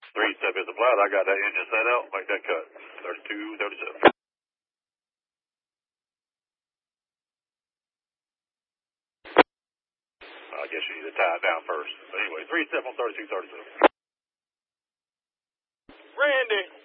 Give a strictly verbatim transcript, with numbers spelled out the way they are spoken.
Three step is applied. I got that engine set out. Make that cut. thirty-two, thirty-seven. I guess you need to tie it down first. But anyway, three step on thirty-two, thirty-seven. Randy.